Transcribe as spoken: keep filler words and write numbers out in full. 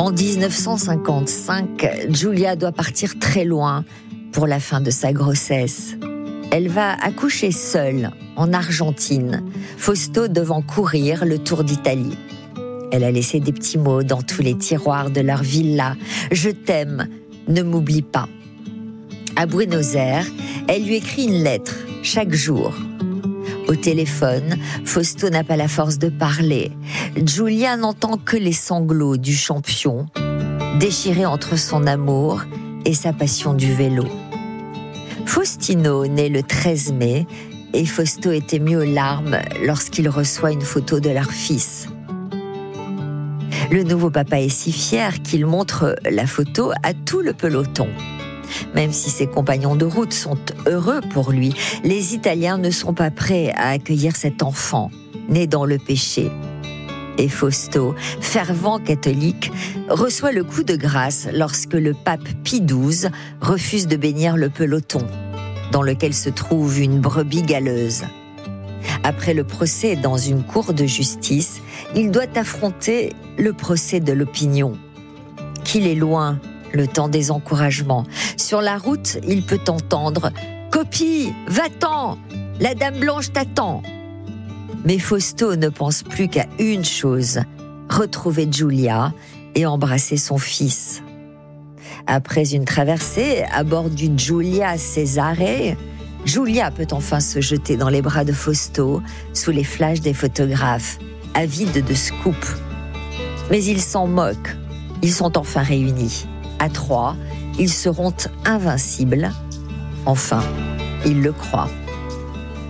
En dix-neuf cent cinquante-cinq, Giulia doit partir très loin pour la fin de sa grossesse. Elle va accoucher seule en Argentine, Fausto devant courir le tour d'Italie. Elle a laissé des petits mots dans tous les tiroirs de leur villa. « Je t'aime, ne m'oublie pas ». À Buenos Aires, elle lui écrit une lettre chaque jour. Au téléphone, Fausto n'a pas la force de parler. Giulia n'entend que les sanglots du champion, déchiré entre son amour et sa passion du vélo. Faustino naît le treize mai et Fausto est ému aux larmes lorsqu'il reçoit une photo de leur fils. Le nouveau papa est si fier qu'il montre la photo à tout le peloton. Même si ses compagnons de route sont heureux pour lui, les Italiens ne sont pas prêts à accueillir cet enfant, né dans le péché. Et Fausto, fervent catholique, reçoit le coup de grâce lorsque le pape Pie douze refuse de bénir le peloton, dans lequel se trouve une brebis galeuse. Après le procès dans une cour de justice, il doit affronter le procès de l'opinion. Qu'il est loin, le temps des encouragements. Sur la route, il peut entendre « Copie, va-t'en, la dame blanche t'attend ». Mais Fausto ne pense plus qu'à une chose, retrouver Giulia et embrasser son fils. Après une traversée à bord du Giulia Cesare, Giulia peut enfin se jeter dans les bras de Fausto sous les flashs des photographes, avides de scoop. Mais ils s'en moquent, ils sont enfin réunis. À trois, ils seront invincibles. Enfin, ils le croient.